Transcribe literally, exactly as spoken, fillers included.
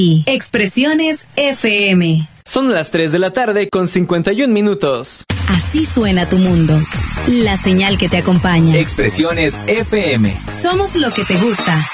Y Expresiones F M. Son las tres de la tarde con cincuenta y un minutos. Así suena tu mundo. La señal que te acompaña. Expresiones F M. Somos lo que te gusta.